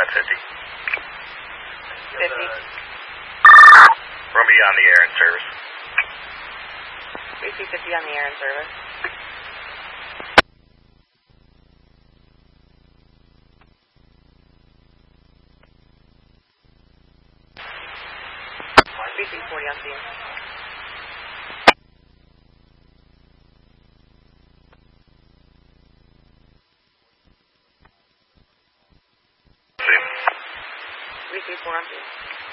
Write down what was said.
50. 50. Romeo on the air in service. We see 50 on the air in service. We see 40 on scene. We see 4 on scene.